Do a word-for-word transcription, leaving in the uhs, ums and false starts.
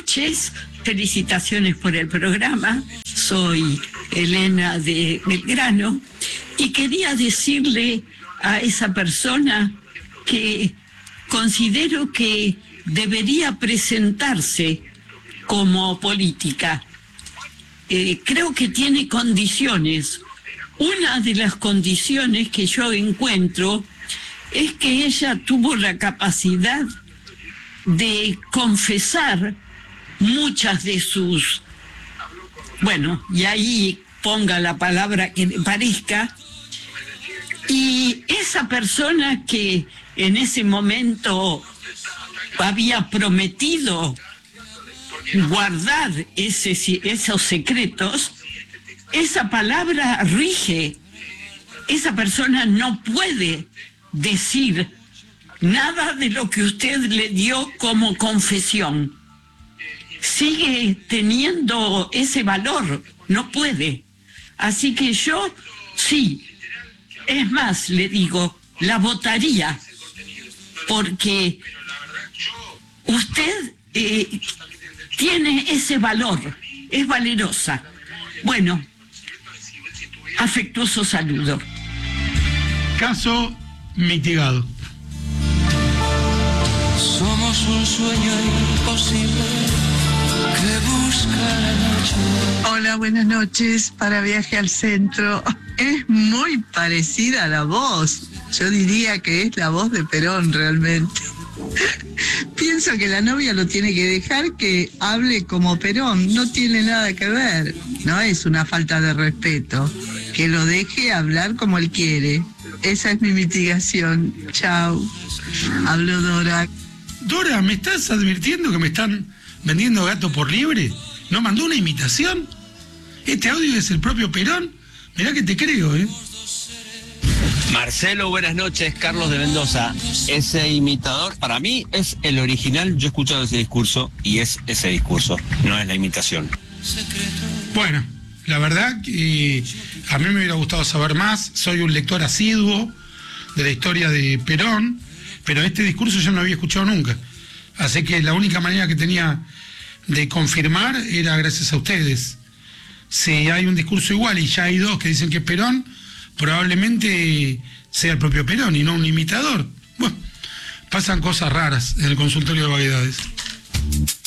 noches, felicitaciones por el programa. Soy Elena de Belgrano y quería decirle a esa persona que considero que debería presentarse como política. Eh, creo que tiene condiciones. Una de las condiciones que yo encuentro es que ella tuvo la capacidad de confesar muchas de sus, bueno, y ahí ponga la palabra que le parezca, y esa persona que en ese momento había prometido guardar ese, esos secretos, esa palabra rige. Esa persona no puede decir nada de lo que usted le dio como confesión. Sigue teniendo ese valor, no puede. Así que yo, sí, es más, le digo, la votaría, porque usted eh, tiene ese valor, es valerosa. Bueno, afectuoso saludo. Caso mitigado. Somos un sueño imposible que busca la noche. Hola, buenas noches. Para Viaje al Centro. Es muy parecida a la voz. Yo diría que es la voz de Perón realmente. Pienso que la novia lo tiene que dejar que hable como Perón. No tiene nada que ver. No es una falta de respeto. Que lo deje hablar como él quiere. Esa es mi mitigación. Chau. Hablo Dora. Dora, ¿me estás advirtiendo que me están vendiendo gato por liebre? ¿No mandó una imitación? ¿Este audio es el propio Perón? Mirá que te creo, ¿eh? Marcelo, buenas noches. Carlos de Mendoza. Ese imitador, para mí, es el original. Yo he escuchado ese discurso y es ese discurso, no es la imitación. Bueno, la verdad que a mí me hubiera gustado saber más. Soy un lector asiduo de la historia de Perón, pero este discurso yo no había escuchado nunca. Así que la única manera que tenía de confirmar era gracias a ustedes. Si hay un discurso igual y ya hay dos que dicen que es Perón, probablemente sea el propio Perón y no un imitador. Bueno, pasan cosas raras en el consultorio de vaguedades.